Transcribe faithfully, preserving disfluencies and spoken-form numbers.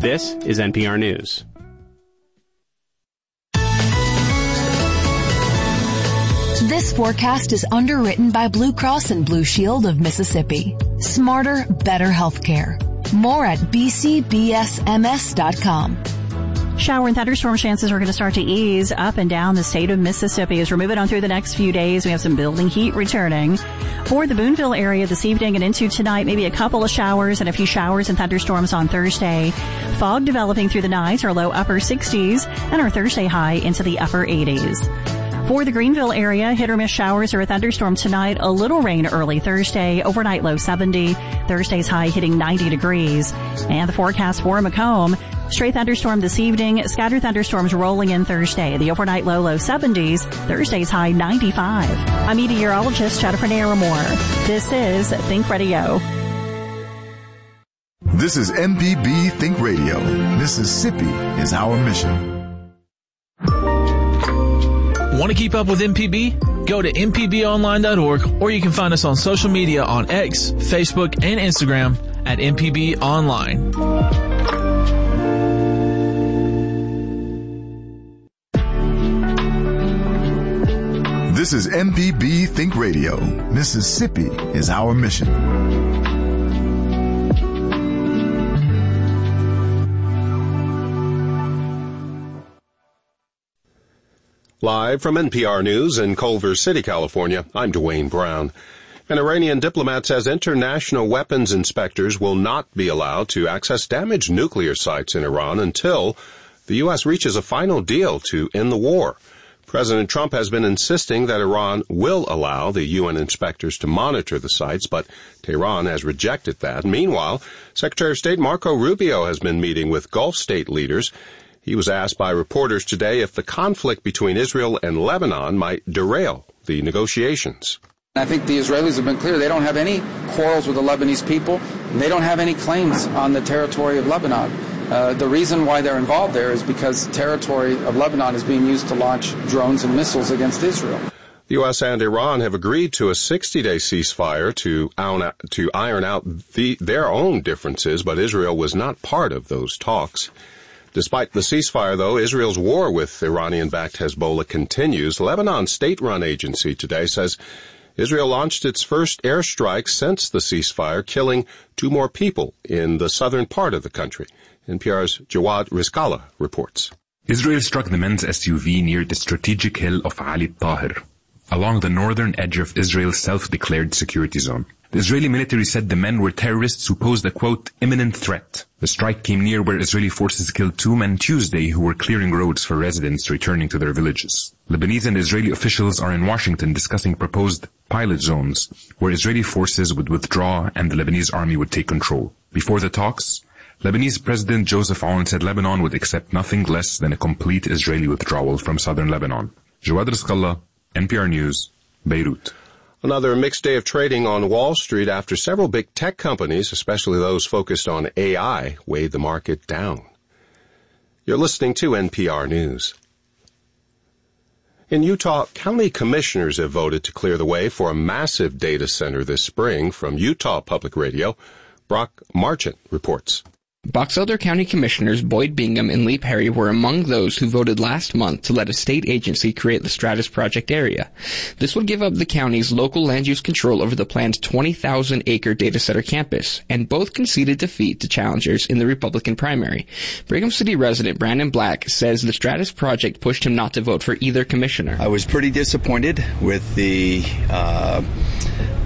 This is N P R News. This forecast is underwritten by Blue Cross and Blue Shield of Mississippi. Smarter, better healthcare. More at b c b s m s dot com. Shower and thunderstorm chances are going to start to ease up and down the state of Mississippi as we're moving on through the next few days. We have some building heat returning. For the Boonville area this evening and into tonight, maybe a couple of showers and a few showers and thunderstorms on Thursday. Fog developing through the night, our low upper sixties, and our Thursday high into the upper eighties. For the Greenville area, hit or miss showers or a thunderstorm tonight, a little rain early Thursday, overnight low seventy, Thursday's high hitting ninety degrees. And the forecast for Macomb, stray thunderstorm this evening, scattered thunderstorms rolling in Thursday, the overnight low low seventies, Thursday's high ninety-five. I'm meteorologist Jennifer Naramore. This is Think Radio. This is M P B Think Radio. Mississippi is our mission. Want to keep up with M P B? Go to m p b online dot org, or you can find us on social media on X, Facebook, and Instagram at M P B Online. This is M P B Think Radio. Mississippi is our mission. Live from N P R News in Culver City, California, I'm Dwayne Brown. An Iranian diplomat says international weapons inspectors will not be allowed to access damaged nuclear sites in Iran until the U S reaches a final deal to end the war. President Trump has been insisting that Iran will allow the U N inspectors to monitor the sites, but Tehran has rejected that. Meanwhile, Secretary of State Marco Rubio has been meeting with Gulf state leaders. He was asked by reporters today if the conflict between Israel and Lebanon might derail the negotiations. I think the Israelis have been clear. They don't have any quarrels with the Lebanese people, and they don't have any claims on the territory of Lebanon. Uh, the reason why they're involved there is because territory of Lebanon is being used to launch drones and missiles against Israel. The U S and Iran have agreed to a sixty-day ceasefire to, to iron out the, their own differences, but Israel was not part of those talks. Despite the ceasefire, though, Israel's war with Iranian-backed Hezbollah continues. Lebanon's state-run agency today says Israel launched its first airstrike since the ceasefire, killing two more people in the southern part of the country. N P R's Jawad Rizkallah reports. Israel struck the men's S U V near the strategic hill of Ali Tahir, along the northern edge of Israel's self-declared security zone. The Israeli military said the men were terrorists who posed a, quote, imminent threat. The strike came near where Israeli forces killed two men Tuesday who were clearing roads for residents returning to their villages. Lebanese and Israeli officials are in Washington discussing proposed pilot zones where Israeli forces would withdraw and the Lebanese army would take control. Before the talks, Lebanese President Joseph Aoun said Lebanon would accept nothing less than a complete Israeli withdrawal from southern Lebanon. Jawad Rizkallah, N P R News, Beirut. Another mixed day of trading on Wall Street after several big tech companies, especially those focused on A I, weighed the market down. You're listening to N P R News. In Utah, county commissioners have voted to clear the way for a massive data center this spring. From Utah Public Radio, Brock Marchant reports. Box Elder County Commissioners Boyd Bingham and Lee Perry were among those who voted last month to let a state agency create the Stratus Project area. This would give up the county's local land use control over the planned twenty thousand acre data center campus, and both conceded defeat to challengers in the Republican primary. Brigham City resident Brandon Black says the Stratus Project pushed him not to vote for either commissioner. I was pretty disappointed with the uh